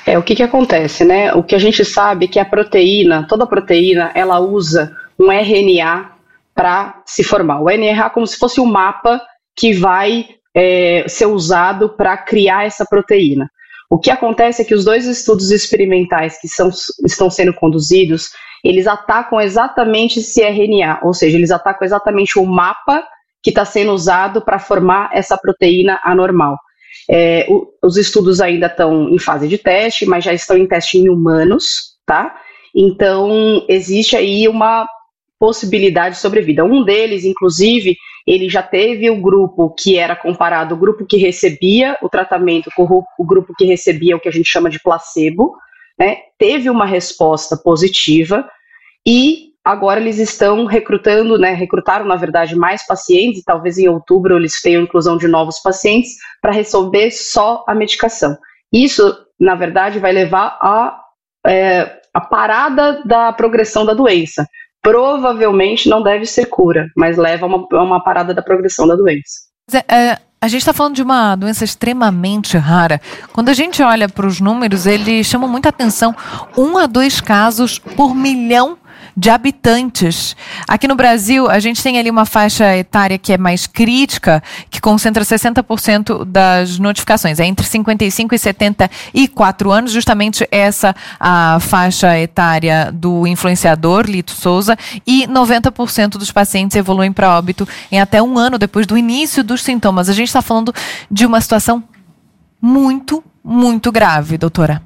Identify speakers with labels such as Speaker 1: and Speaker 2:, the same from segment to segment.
Speaker 1: O que acontece, né? O que a gente sabe é que toda proteína, ela usa um RNA para se formar. O RNA é como se fosse um mapa que vai ser usado para criar essa proteína. O que acontece é que os 2 estudos experimentais que estão sendo conduzidos, eles atacam exatamente esse RNA, ou seja, eles atacam exatamente o mapa que está sendo usado para formar essa proteína anormal. Os estudos ainda estão em fase de teste, mas já estão em teste em humanos, tá? Então, existe aí uma possibilidade de sobrevida. Um deles, inclusive, ele já teve o grupo que era comparado, o grupo que recebia o tratamento com o grupo que recebia o que a gente chama de placebo, né? Teve uma resposta positiva e agora eles estão recrutando, né? Recrutaram, na verdade, mais pacientes e talvez em outubro eles tenham inclusão de novos pacientes para receber só a medicação. Isso, na verdade, vai levar a parada da progressão da doença. Provavelmente não deve ser cura, mas leva a uma parada da progressão da doença.
Speaker 2: A gente está falando de uma doença extremamente rara. Quando a gente olha para os números, eles chamam muita atenção. 1 a 2 casos por milhão de habitantes. Aqui no Brasil, a gente tem ali uma faixa etária que é mais crítica, que concentra 60% das notificações. É entre 55 e 74 anos, justamente essa a faixa etária do influenciador, Lito Souza, e 90% dos pacientes evoluem para óbito em até 1 ano depois do início dos sintomas. A gente está falando de uma situação muito, muito grave, doutora.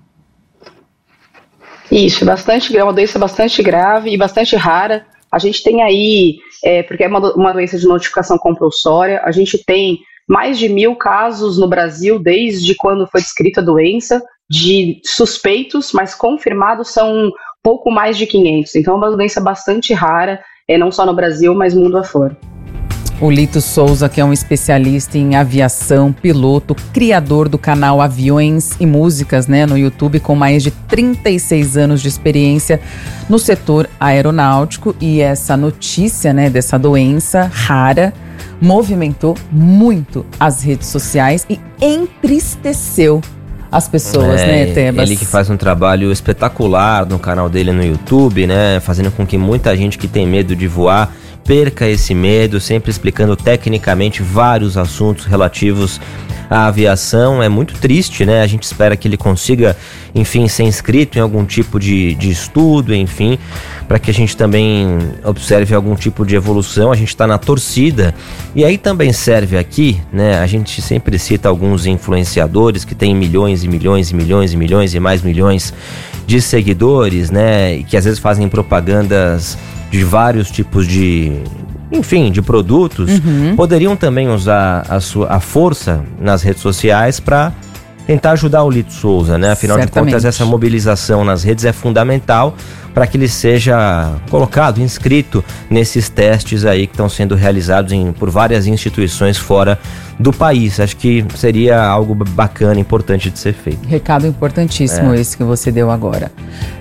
Speaker 1: Isso, é uma doença bastante grave e bastante rara. A gente tem aí, porque é uma doença de notificação compulsória, a gente tem mais de 1.000 casos no Brasil desde quando foi descrita a doença, de suspeitos, mas confirmados são pouco mais de 500. Então é uma doença bastante rara, não só no Brasil, mas mundo afora.
Speaker 3: O Lito Souza, que é um especialista em aviação, piloto, criador do canal Aviões e Músicas, né, no YouTube, com mais de 36 anos de experiência no setor aeronáutico. E essa notícia, né, dessa doença rara movimentou muito as redes sociais e entristeceu as pessoas, né, Tebas?
Speaker 4: Ele que faz um trabalho espetacular no canal dele no YouTube, né, fazendo com que muita gente que tem medo de voar perca esse medo, sempre explicando tecnicamente vários assuntos relativos à aviação. É muito triste, né? A gente espera que ele consiga, enfim, ser inscrito em algum tipo de estudo, enfim, para que a gente também observe algum tipo de evolução. A gente está na torcida. E aí também serve aqui, né? A gente sempre cita alguns influenciadores que têm milhões e milhões e milhões e milhões e mais milhões de seguidores, né? E que às vezes fazem propagandas de vários tipos de produtos, poderiam também usar a força nas redes sociais para tentar ajudar o Lito Souza, né? Afinal de contas, essa mobilização nas redes é fundamental para que ele seja colocado, inscrito nesses testes aí que estão sendo realizados por várias instituições fora do país. Acho que seria algo bacana, importante de ser feito.
Speaker 3: Recado importantíssimo esse que você deu agora.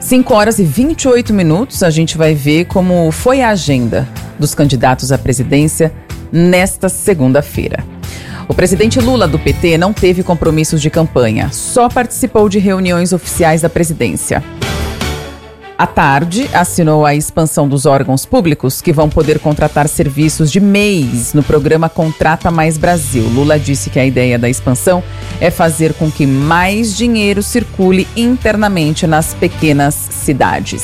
Speaker 3: 5h28, a gente vai ver como foi a agenda dos candidatos à presidência nesta segunda-feira. O presidente Lula, do PT, não teve compromissos de campanha, só participou de reuniões oficiais da presidência. À tarde, assinou a expansão dos órgãos públicos que vão poder contratar serviços de MEIs no programa Contrata Mais Brasil. Lula disse que a ideia da expansão é fazer com que mais dinheiro circule internamente nas pequenas cidades.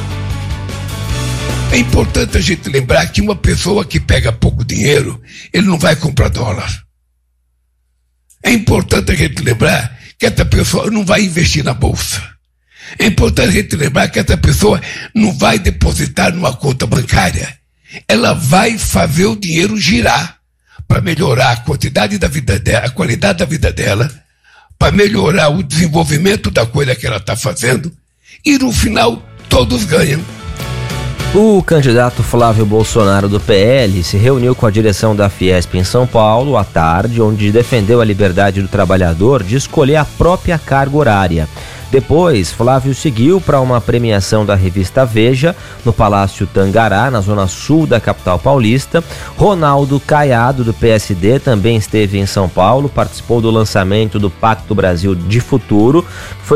Speaker 5: É importante a gente lembrar que uma pessoa que pega pouco dinheiro, ele não vai comprar dólar. É importante a gente lembrar que essa pessoa não vai investir na bolsa. É importante a gente lembrar que essa pessoa não vai depositar numa conta bancária. Ela vai fazer o dinheiro girar para melhorar a quantidade da vida dela, a qualidade da vida dela, para melhorar o desenvolvimento da coisa que ela está fazendo e no final todos ganham.
Speaker 4: O candidato Flávio Bolsonaro do PL se reuniu com a direção da Fiesp em São Paulo à tarde, onde defendeu a liberdade do trabalhador de escolher a própria carga horária. Depois, Flávio seguiu para uma premiação da revista Veja, no Palácio Tangará, na zona sul da capital paulista. Ronaldo Caiado, do PSD, também esteve em São Paulo, participou do lançamento do Pacto Brasil de Futuro, foi